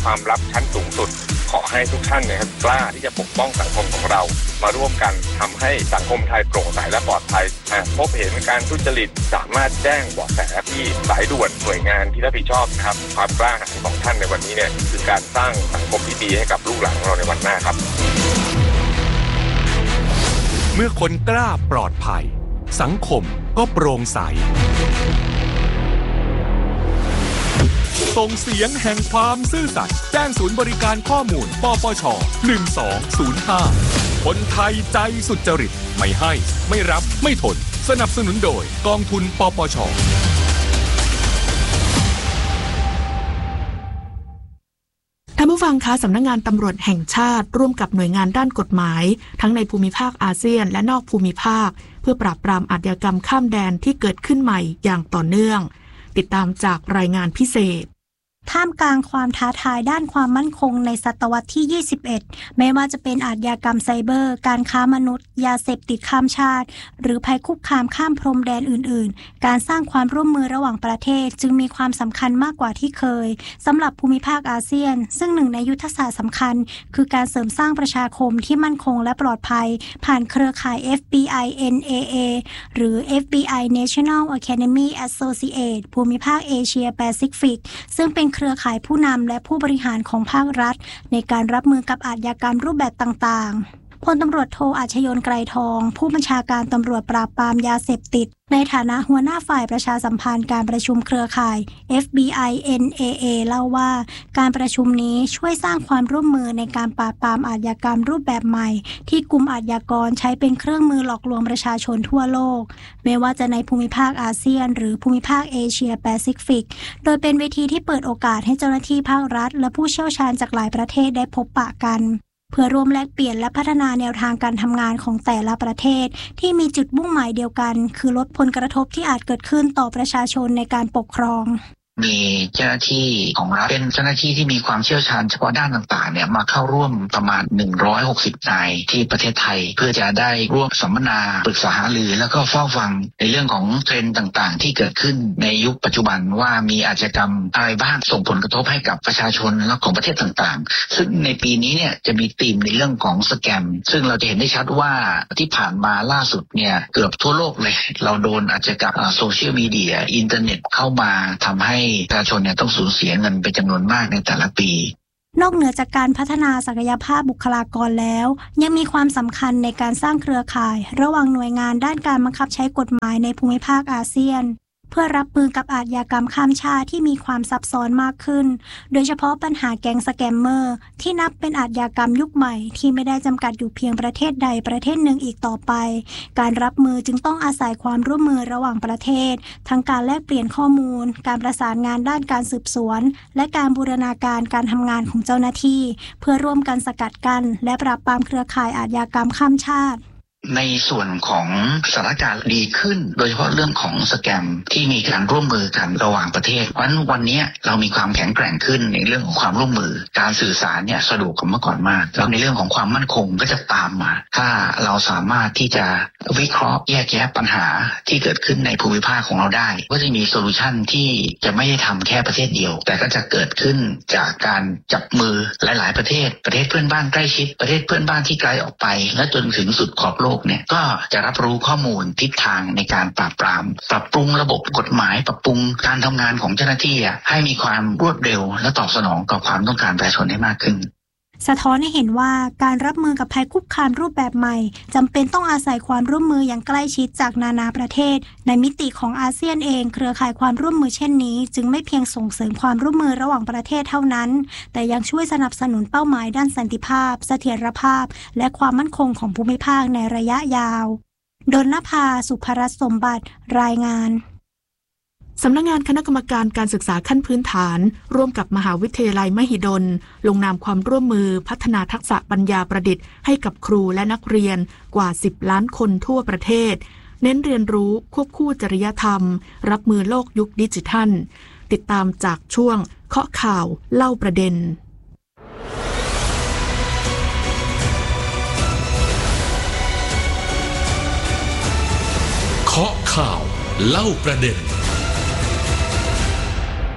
ความลับชั้นสูงสุดขอให้ทุกท่านนะครับกล้าที่จะปกป้องสังคมของเรามาร่วมกันทำให้สังคมไทยโปร่งใสและปลอดภัยพบเห็นการทุจริตสามารถแจ้งเบาะแสที่สายด่วนหน่วยงานที่รับผิดชอบนะครับความกล้าหาญของท่านในวันนี้เนี่ยคือการสร้างสังคมที่ดีให้กับลูกหลานของเราในวันหน้าครับเมื่อคนกล้าปลอดภัยสังคมก็โปร่งใสส่งเสียงแห่งความซื่อสัตย์แจ้งศูนย์บริการข้อมูลปปช1205คนไทยใจสุจริตไม่ให้ไม่รับไม่ทนสนับสนุนโดยกองทุนปปชท่านผู้ฟังคะสำนักงานตำรวจแห่งชาติร่วมกับหน่วยงานด้านกฎหมายทั้งในภูมิภาคอาเซียนและนอกภูมิภาคเพื่อปราบปรามอาชญากรรมข้ามแดนที่เกิดขึ้นใหม่อย่างต่อเนื่องติดตามจากรายงานพิเศษท่ามกลางความท้าทายด้านความมั่นคงในศตวรรษที่21ไม่ว่าจะเป็นอาชญากรรมไซเบอร์การค้ามนุษย์ยาเสพติดข้ามชาติหรือภัยคุกคามข้ามพรมแดนอื่นๆการสร้างความร่วมมือระหว่างประเทศจึงมีความสำคัญมากกว่าที่เคยสำหรับภูมิภาคอาเซียนซึ่งหนึ่งในยุทธศาสตร์สำคัญคือการเสริมสร้างประชาคมที่มั่นคงและปลอดภัยผ่านเครือข่าย FBI NAA หรือ FBI National Academy Associate ภูมิภาคเอเชียแปซิฟิกซึ่งเป็นเครือข่ายผู้นำและผู้บริหารของภาครัฐในการรับมือกับอาชญากรรมรูปแบบต่างๆพลตำรวจโทอัชยนต์ไกรทองผู้บัญชาการตำรวจปราบปรามยาเสพติดในฐานะหัวหน้าฝ่ายประชาสัมพันธ์การประชุมเครือข่าย FBI NAA เล่าว่าการประชุมนี้ช่วยสร้างความร่วมมือในการปราบปรามอาชญากรรมรูปแบบใหม่ที่กลุ่มอาชญากรใช้เป็นเครื่องมือหลอกลวงประชาชนทั่วโลกไม่ว่าจะในภูมิภาคอาเซียนหรือภูมิภาคเอเชียแปซิฟิกโดยเป็นเวทีที่เปิดโอกาสให้เจ้าหน้าที่ภาครัฐและผู้เชี่ยวชาญจากหลายประเทศได้พบปะกันเพื่อร่วมแลกเปลี่ยนและพัฒนาแนวทางการทำงานของแต่ละประเทศที่มีจุดมุ่งหมายเดียวกันคือลดผลกระทบที่อาจเกิดขึ้นต่อประชาชนในการปกครองมีเจ้าหน้าที่ของรัฐเป็นเจ้าหน้าที่ที่มีความเชี่ยวชาญเฉพาะด้านต่างๆเนี่ยมาเข้าร่วมประมาณ160นายที่ประเทศไทยเพื่อจะได้ร่วมสัมมนาปรึกษาหารือแล้วก็เฝ้าฟังในเรื่องของเทรนด์ต่างๆที่เกิดขึ้นในยุคปัจจุบันว่ามีอาชญากรรมอะไรบ้างส่งผลกระทบให้กับประชาชนและของประเทศต่างๆซึ่งในปีนี้เนี่ยจะมีธีมในเรื่องของสแกมซึ่งเราจะเห็นได้ชัดว่าที่ผ่านมาล่าสุดเนี่ยเกือบทั่วโลกเลยเราโดนอาชญากรรมโซเชียลมีเดียอินเทอร์เน็ตเข้ามาทำให้ประชาชนเนี่ยต้องสูญเสียเงินเป็นจำนวนมากในแต่ละปีนอกเหนือจากการพัฒนาศักยภาพบุคลากรแล้วยังมีความสำคัญในการสร้างเครือข่ายระหว่างหน่วยงานด้านการบังคับใช้กฎหมายในภูมิภาคอาเซียนเพื่อรับมือกับอาชญากรรมข้ามชาติที่มีความซับซ้อนมากขึ้นโดยเฉพาะปัญหาแก๊งสแกมเมอร์ที่นับเป็นอาชญากรรมยุคใหม่ที่ไม่ได้จำกัดอยู่เพียงประเทศใดประเทศหนึ่งอีกต่อไปการรับมือจึงต้องอาศัยความร่วมมือระหว่างประเทศทั้งการแลกเปลี่ยนข้อมูลการประสานงานด้านการสืบสวนและการบูรณาการการทำงานของเจ้าหน้าที่เพื่อร่วมกันสกัดกั้นและปราบปรามเครือข่ายอาชญากรรมข้ามชาติในส่วนของสถานการณ์ดีขึ้นโดยเฉพาะเรื่องของสแกมที่มีการร่วมมือกันระหว่างประเทศเพราะฉะนั้นวันนี้เรามีความแข็งแกร่งขึ้นในเรื่องของความร่วมมือการสื่อสารเนี่ยสะดวกกว่าเมื่อก่อนมากแล้วในเรื่องของความมั่นคงก็จะตามมาถ้าเราสามารถที่จะวิเคราะห์แยกแยะปัญหาที่เกิดขึ้นในภูมิภาคของเราได้ก็จะมีโซลูชันที่จะไม่ได้ทำแค่ประเทศเดียวแต่ก็จะเกิดขึ้นจากการจับมือหลายๆประเทศเพื่อนบ้านใกล้ชิดประเทศเพื่อนบ้านที่ไกลออกไปและจนถึงสุดขอบโลกเนี่ยก็จะรับรู้ข้อมูลทิศทางในการปราบปรามปรับปรุงระบบกฎหมายปรับปรุงการทำงานของเจ้าหน้าที่ให้มีความรวดเร็วและตอบสนองกับความต้องการประชาชนได้มากขึ้นสะท้อนให้เห็นว่าการรับมือกับภัยคุกคามรูปแบบใหม่จำเป็นต้องอาศัยความร่วมมืออย่างใกล้ชิดจากนานาประเทศในมิติของอาเซียนเองเครือข่ายความร่วมมือเช่นนี้จึงไม่เพียงส่งเสริมความร่วมมือระหว่างประเทศเท่านั้นแต่ยังช่วยสนับสนุนเป้าหมายด้านสันติภาพเสถียรภาพและความมั่นคงของภูมิภาคในระยะยาวดลนภา สุภรัตน์สมบัติรายงานสำนักงานคณะกรรมการการศึกษาขั้นพื้นฐานร่วมกับมหาวิทยาลัยมหิดลลงนามความร่วมมือพัฒนาทักษะปัญญาประดิษฐ์ให้กับครูและนักเรียนกว่า10ล้านคนทั่วประเทศเน้นเรียนรู้ควบคู่จริยธรรมรับมือโลกยุคดิจิทัลติดตามจากช่วงเคาะข่าวเล่าประเด็นเคาะข่าวเล่าประเด็น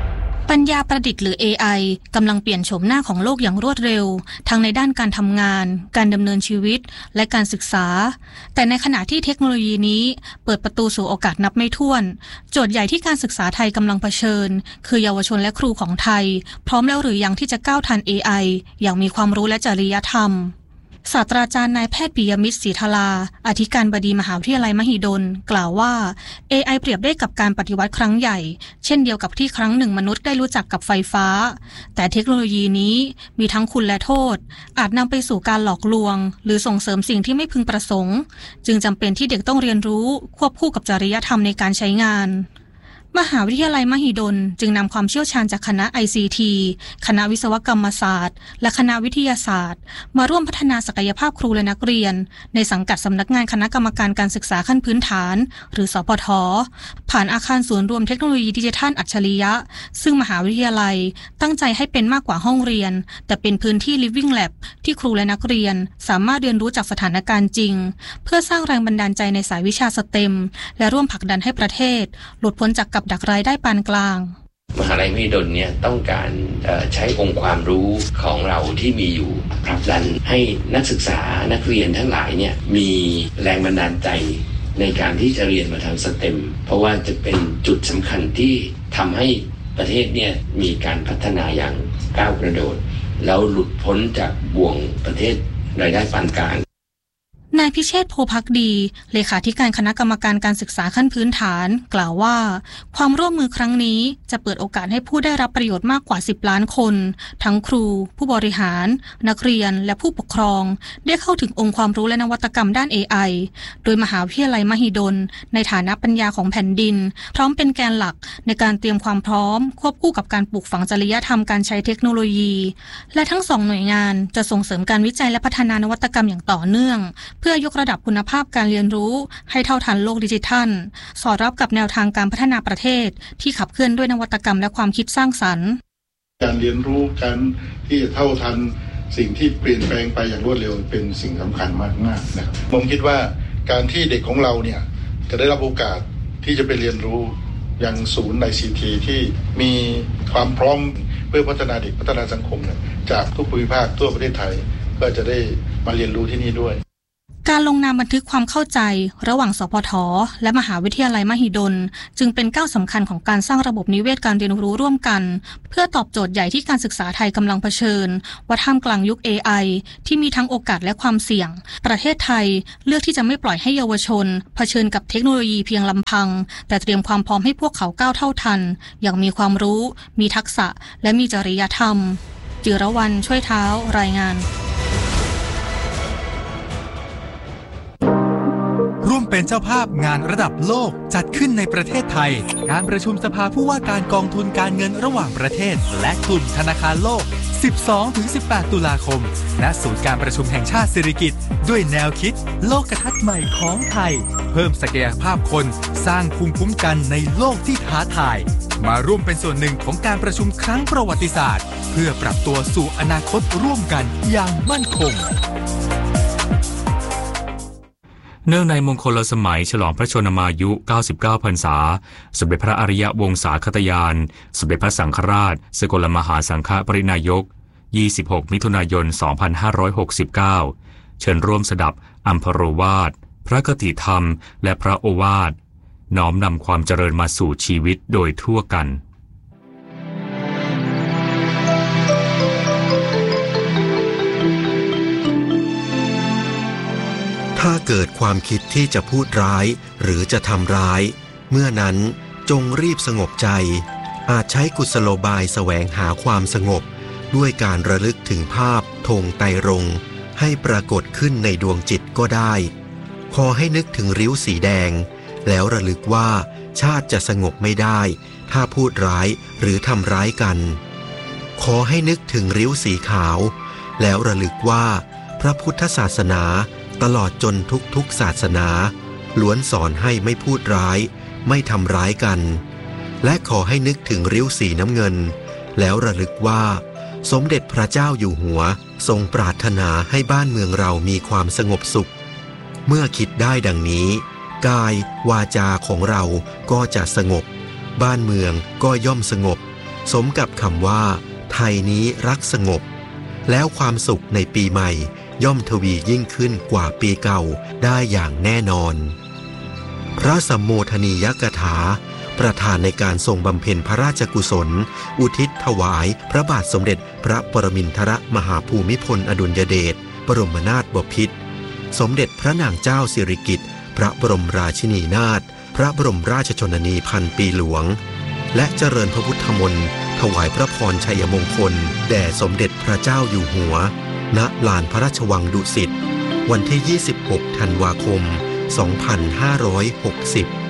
ปัญญาประดิษฐ์หรือ AI กำลังเปลี่ยนโฉมหน้าของโลกอย่างรวดเร็วทั้งในด้านการทำงานการดำเนินชีวิตและการศึกษาแต่ในขณะที่เทคโนโลยีนี้เปิดประตูสู่โอกาสนับไม่ถ้วนโจทย์ใหญ่ที่การศึกษาไทยกำลังเผชิญคือเยาวชนและครูของไทยพร้อมแล้วหรือยังที่จะก้าวทัน AI อย่างมีความรู้และจริยธรรมศาสตราจารย์นายแพทย์ปิยมิตรศรีทลาอธิการบดีมหาวิทยาลัยมหิดลกล่าวว่า AI เปรียบได้กับการปฏิวัติครั้งใหญ่เช่นเดียวกับที่ครั้งหนึ่งมนุษย์ได้รู้จักกับไฟฟ้าแต่เทคโนโลยีนี้มีทั้งคุณและโทษอาจนำไปสู่การหลอกลวงหรือส่งเสริมสิ่งที่ไม่พึงประสงค์จึงจำเป็นที่เด็กต้องเรียนรู้ควบคู่กับจริยธรรมในการใช้งานมหาวิทยาลัยมหิดลจึงนำความเชี่ยวชาญจากคณะ ICT คณะวิศวกรรมศาสตร์และคณะวิทยาศาสตร์มาร่วมพัฒนาศักยภาพครูและนักเรียนในสังกัดสำนักงานคณะกรรมการการศึกษาขั้นพื้นฐานหรือสพท.ผ่านอาคารศูนย์รวมเทคโนโลยีดิจิทัลอัจฉริยะซึ่งมหาวิทยาลัยตั้งใจให้เป็นมากกว่าห้องเรียนแต่เป็นพื้นที่ Living Lab ที่ครูและนักเรียนสามารถเรียนรู้จากสถานการณ์จริงเพื่อสร้างแรงบันดาลใจในสายวิชาสเต็มและร่วมผลักดันให้ประเทศหลุดพ้นจากกับดักรายได้ปานกลางมหาลัยมหิดลเนี่ยต้องการใช้องค์ความรู้ของเราที่มีอยู่ผลักดันให้นักศึกษานักเรียนทั้งหลายเนี่ยมีแรงบันดาลใจในการที่จะเรียนมาทางสเต็มเพราะว่าจะเป็นจุดสำคัญที่ทำให้ประเทศเนี่ยมีการพัฒนาอย่างก้าวกระโดดแล้วหลุดพ้นจากบ่วงประเทศรายได้ปานกลางนายพิเชษฐ์โพภักดีเลขาธิการคณะกรรมการการศึกษาขั้นพื้นฐานกล่าวว่าความร่วมมือครั้งนี้จะเปิดโอกาสให้ผู้ได้รับประโยชน์มากกว่า10ล้านคนทั้งครูผู้บริหารนักเรียนและผู้ปกครองได้เข้าถึงองค์ความรู้และนวัตกรรมด้าน AI โดยมหาวิทยาลัยมหิดลในฐานะปัญญาของแผ่นดินพร้อมเป็นแกนหลักในการเตรียมความพร้อมควบคู่กับการปลูกฝังจริยธรรมการใช้เทคโนโลยีและทั้งสองหน่วยงานจะส่งเสริมการวิจัยและพัฒนานวัตกรรมอย่างต่อเนื่องเพื่อยกระดับคุณภาพการเรียนรู้ให้เท่าทันโลกดิจิทัลสอดรับกับแนวทางการพัฒนาประเทศที่ขับเคลื่อนด้วยนวัตกรรมและความคิดสร้างสรรค์การเรียนรู้การที่จะเท่าทันสิ่งที่เปลี่ยนแปลงไปอย่างรวดเร็วเป็นสิ่งสำคัญมากๆนะครับผมคิดว่าการที่เด็กของเราเนี่ยจะได้รับโอกาสที่จะไปเรียนรู้ยังศูนย์ ICT ที่มีความพร้อมเพื่อพัฒนาเด็กพัฒนาสังคมจากทุกภูมิภาคทั่วประเทศไทยก็จะได้มาเรียนรู้ที่นี่ด้วยการลงนามบันทึกความเข้าใจระหว่างสพท.และมหาวิทยาลัยมหิดลจึงเป็นก้าวสำคัญของการสร้างระบบนิเวศการเรียนรู้ร่วมกันเพื่อตอบโจทย์ใหญ่ที่การศึกษาไทยกำลังเผชิญว่าท่ามกลางยุค AI ที่มีทั้งโอกาสและความเสี่ยงประเทศไทยเลือกที่จะไม่ปล่อยให้เยาวชนเผชิญกับเทคโนโลยีเพียงลำพังแต่เตรียมความพร้อมให้พวกเขาก้าวเท่าทันอย่างมีความรู้มีทักษะและมีจริยธรรมจิรวรรณช่วยเท้ารายงานร่วมเป็นเจ้าภาพงานระดับโลกจัดขึ้นในประเทศไทยการประชุมสภาผู้ว่าการกองทุนการเงินระหว่างประเทศและกลุ่มธนาคารโลก 12-18 ตุลาคมณศูนย์การประชุมแห่งชาติสิริกิติ์ด้วยแนวคิดโลกทัศน์ใหม่ของไทยเพิ่มศักยภาพคนสร้างภูมิคุ้มกันในโลกที่ท้าทายมาร่วมเป็นส่วนหนึ่งของการประชุมครั้งประวัติศาสตร์เพื่อปรับตัวสู่อนาคตร่วมกันอย่างมั่นคงเนื่องในมงคลสมัยฉลองพระชนมายุ 99 พรรษาสมเด็จพระอริยวงศาคตยานสมเด็จพระสังฆราชสกลมหาสังฆปรินายก 26 มิถุนายน 2569 เชิญร่วมสดับอัมพโรวาทพระคติธรรมและพระโอวาทน้อมนำความเจริญมาสู่ชีวิตโดยทั่วกันถ้าเกิดความคิดที่จะพูดร้ายหรือจะทำร้ายเมื่อนั้นจงรีบสงบใจอาจใช้กุศโลบายแสวงหาความสงบด้วยการระลึกถึงภาพธงไตรรงค์ให้ปรากฏขึ้นในดวงจิตก็ได้พอให้นึกถึงริ้วสีแดงแล้วระลึกว่าชาติจะสงบไม่ได้ถ้าพูดร้ายหรือทำร้ายกันขอให้นึกถึงริ้วสีขาวแล้วระลึกว่าพระพุทธศาสนาตลอดจนทุกศาสนาล้วนสอนให้ไม่พูดร้ายไม่ทำร้ายกันและขอให้นึกถึงริ้วสีน้ำเงินแล้วระลึกว่าสมเด็จพระเจ้าอยู่หัวทรงปรารถนาให้บ้านเมืองเรามีความสงบสุขเมื่อคิดได้ดังนี้กายวาจาของเราก็จะสงบบ้านเมืองก็ย่อมสงบสมกับคำว่าไทยนี้รักสงบแล้วความสุขในปีใหม่ย่อมทวียิ่งขึ้นกว่าปีเก่าได้อย่างแน่นอนพระสัมโมทนียกถาประธานในการทรงบำเพ็ญพระราชกุศลอุทิศถวายพระบาทสมเด็จพระปรมินทรมหาภูมิพลอดุลยเดชบรมนาถบพิตรสมเด็จพระนางเจ้าสิริกิติ์พระบรมราชินีนาถพระบรมราชชนนีพันปีหลวงและเจริญพระพุทธมนต์ถวายพระพรชัยมงคลแด่สมเด็จพระเจ้าอยู่หัวณลานพระราชวังดุสิตวันที่ 26 ธันวาคม 2560